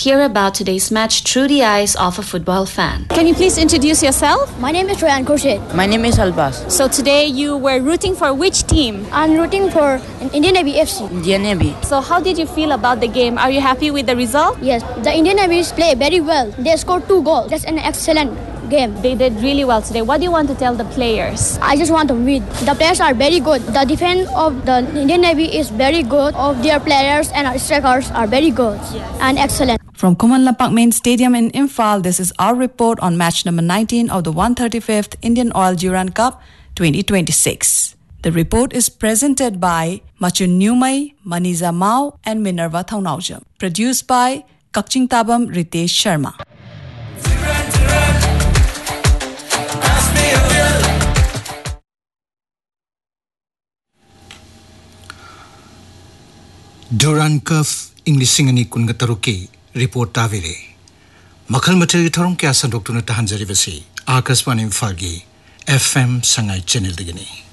hear about today's match through the eyes of a football fan. Can you please introduce yourself? My name is Ryan Khurshid. My name is Albas. So today you were rooting for which team? I'm rooting for Indian Navy FC. Indian Navy. So how did you feel about the game? Are you happy with the result? Yes, the Indian Navies play very well. They scored 2 goals. That's an excellent game. They did really well today. What do you want to tell the players? I just want to win. The players are very good. The defense of the Indian Navy is very good. Of their players and our strikers are very good and excellent. From Kuman Lampak Main Stadium in Imphal, this is our report on match number 19 of the 135th Indian Oil Durand Cup 2026. The report is presented by Machun Nyumai, Maniza Mao and Minerva Thaunaujam. Produced by Kakching Tabam Ritesh Sharma. Durand Cup English Singani Kungataruki report Tavire. Makal Materi Thorum Kasa Doctor Tahanjari Vasi, Akaspan Infagi, FM Sangai Channel Digini.